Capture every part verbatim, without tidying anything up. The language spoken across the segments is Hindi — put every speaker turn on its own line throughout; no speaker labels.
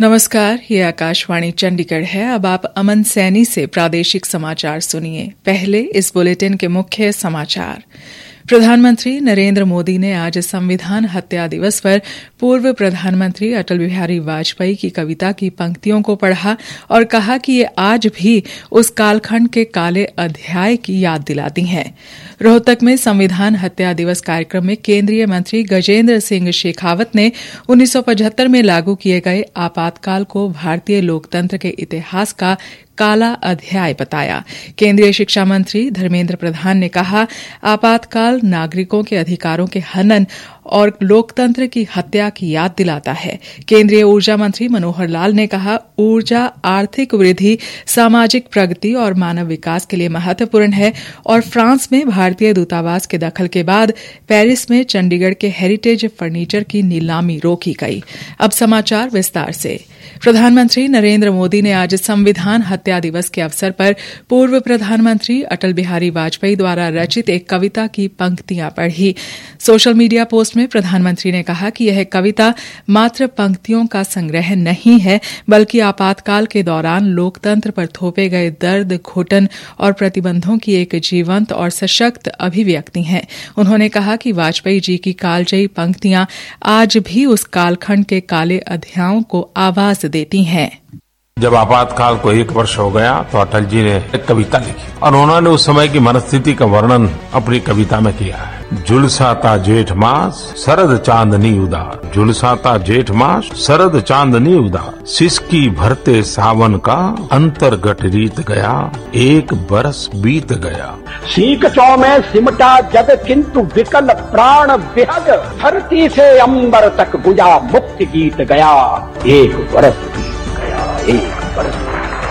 नमस्कार, ये आकाशवाणी चंडीगढ़ है। अब आप अमन सैनी से प्रादेशिक समाचार सुनिए। पहले इस बुलेटिन के मुख्य समाचार। प्रधानमंत्री नरेंद्र मोदी ने आज संविधान हत्या दिवस पर पूर्व प्रधानमंत्री अटल बिहारी वाजपेयी की कविता की पंक्तियों को पढ़ा और कहा कि ये आज भी उस कालखंड के काले अध्याय की याद दिलाती हैं। रोहतक में संविधान हत्या दिवस कार्यक्रम में केंद्रीय मंत्री गजेंद्र सिंह शेखावत ने उन्नीस सौ पचहत्तर में लागू किए गए आपातकाल को भारतीय लोकतंत्र के इतिहास का काला अध्याय बताया। केंद्रीय शिक्षा मंत्री धर्मेंद्र प्रधान ने कहा, आपातकाल नागरिकों के अधिकारों के हनन और लोकतंत्र की हत्या की याद दिलाता है। केंद्रीय ऊर्जा मंत्री मनोहर लाल ने कहा, ऊर्जा आर्थिक वृद्धि, सामाजिक प्रगति और मानव विकास के लिए महत्वपूर्ण है और फ्रांस में भारतीय दूतावास के दखल के बाद पेरिस में चंडीगढ़ के हेरिटेज फर्नीचर की नीलामी रोकी गई। अब समाचार विस्तार से। प्रधानमंत्री नरेंद्र मोदी ने आज संविधान हत्या दिवस के अवसर पर पूर्व प्रधानमंत्री अटल बिहारी वाजपेयी द्वारा रचित एक कविता की पंक्तियां पढ़ी। सोशल मीडिया पोस्ट में प्रधानमंत्री ने कहा कि यह कविता मात्र पंक्तियों का संग्रह नहीं है, बल्कि आपातकाल के दौरान लोकतंत्र पर थोपे गए दर्द, घुटन और प्रतिबंधों की एक जीवंत और सशक्त अभिव्यक्ति है। उन्होंने कहा कि वाजपेयी जी की कालजयी पंक्तियां आज भी उस कालखंड के काले अध्यायों को आवाज देती हैं।
जब आपातकाल को एक वर्ष हो गया तो अटल जी ने एक कविता लिखी और उन्होंने उस समय की मनस्थिति का वर्णन अपनी कविता में किया है। झुलसाता जेठ मास शरद चांदनी उदार, झुलसाता जेठ मास शरद चांदनी उदार, सिसकी भरते सावन का अंतर्गत रीत गया, एक बरस बीत गया।
सीख चौ में सिमटा जग किंतु विकल प्राण विहग, धरती से अंबर तक गुंजा मुक्ति गीत गया, एक बरस बीत गया, एक बरस।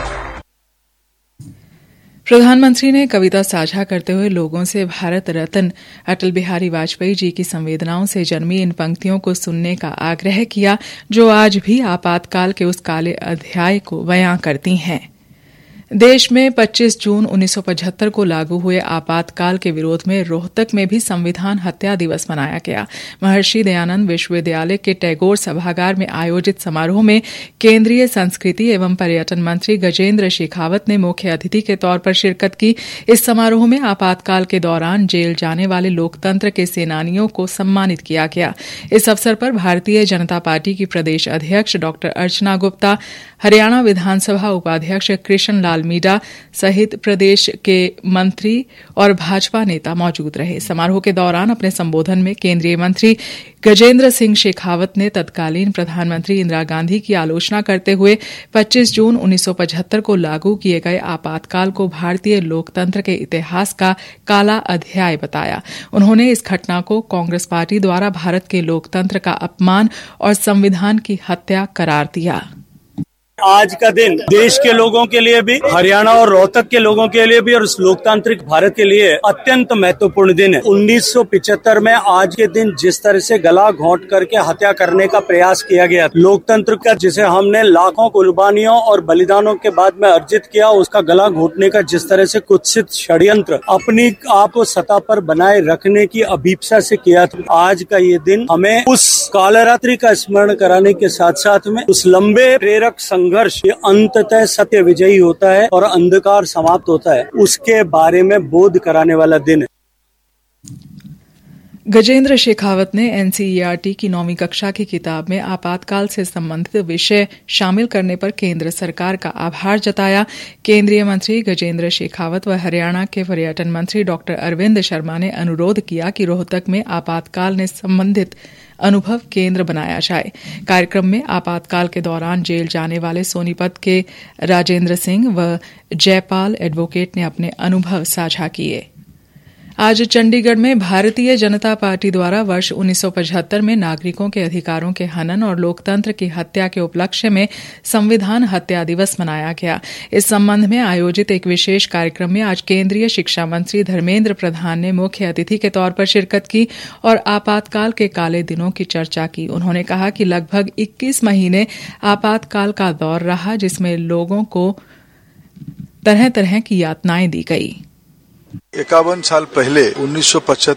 प्रधानमंत्री ने कविता साझा करते हुए लोगों से भारत रत्न अटल बिहारी वाजपेयी जी की संवेदनाओं से जन्मी इन पंक्तियों को सुनने का आग्रह किया, जो आज भी आपातकाल के उस काले अध्याय को बयां करती हैं। देश में पच्चीस जून उन्नीस सौ पचहत्तर को लागू हुए आपातकाल के विरोध में रोहतक में भी संविधान हत्या दिवस मनाया गया। महर्षि दयानंद विश्वविद्यालय के टैगोर सभागार में आयोजित समारोह में केंद्रीय संस्कृति एवं पर्यटन मंत्री गजेंद्र शेखावत ने मुख्य अतिथि के तौर पर शिरकत की। इस समारोह में आपातकाल के दौरान जेल जाने वाले लोकतंत्र के सेनानियों को सम्मानित किया गया। इस अवसर पर भारतीय जनता पार्टी की प्रदेश अध्यक्ष डॉ अर्चना गुप्ता, हरियाणा विधानसभा उपाध्यक्ष कृष्ण लाल मीणा सहित प्रदेश के मंत्री और भाजपा नेता मौजूद रहे। समारोह के दौरान अपने संबोधन में केंद्रीय मंत्री गजेंद्र सिंह शेखावत ने तत्कालीन प्रधानमंत्री इंदिरा गांधी की आलोचना करते हुए पच्चीस जून उन्नीस सौ पचहत्तर को लागू किए गए आपातकाल को भारतीय लोकतंत्र के इतिहास का काला अध्याय बताया। उन्होंने इस घटना को कांग्रेस पार्टी द्वारा भारत के लोकतंत्र का अपमान और संविधान की हत्या करार दिया।
आज का दिन देश के लोगों के लिए भी, हरियाणा और रोहतक के लोगों के लिए भी और इस लोकतांत्रिक भारत के लिए अत्यंत महत्वपूर्ण दिन है। उन्नीस सौ पचहत्तर में आज के दिन जिस तरह से गला घोंट करके हत्या करने का प्रयास किया गया, लोकतंत्र का जिसे हमने लाखों कुर्बानियों और बलिदानों के बाद में अर्जित किया, उसका गला घोटने का जिस तरह से कुत्सित षड्यंत्र अपनी आप को सत्ता पर बनाए रखने की अभीप्सा से किया, आज का ये दिन हमें उस कालरात्रि का स्मरण कराने के साथ साथ में उस लंबे प्रेरक संघर्ष ये अंततः सत्य विजयी होता है और अंधकार समाप्त होता है, उसके बारे में बोध कराने वाला दिन है।
गजेंद्र शेखावत ने एनसीईआरटी की नौवीं कक्षा की किताब में आपातकाल से संबंधित विषय शामिल करने पर केंद्र सरकार का आभार जताया। केंद्रीय मंत्री गजेंद्र शेखावत व हरियाणा के पर्यटन मंत्री डॉ अरविंद शर्मा ने अनुरोध किया कि रोहतक में आपातकाल ने संबंधित अनुभव केंद्र बनाया जाए। कार्यक्रम में आपातकाल के दौरान जेल जाने वाले सोनीपत के राजेंद्र सिंह व जयपाल एडवोकेट ने अपने अनुभव साझा किए। आज चंडीगढ़ में भारतीय जनता पार्टी द्वारा वर्ष उन्नीस सौ पचहत्तर में नागरिकों के अधिकारों के हनन और लोकतंत्र की हत्या के उपलक्ष्य में संविधान हत्या दिवस मनाया गया। इस संबंध में आयोजित एक विशेष कार्यक्रम में आज केंद्रीय शिक्षा मंत्री धर्मेंद्र प्रधान ने मुख्य अतिथि के तौर पर शिरकत की और आपातकाल के काले दिनों की चर्चा की। उन्होंने कहा कि लगभग इक्कीस महीने आपातकाल का दौर रहा, जिसमें लोगों को तरह तरह की यातनाएं दी गई।
इक्यावन साल पहले उन्नीस सौ पचहत्तर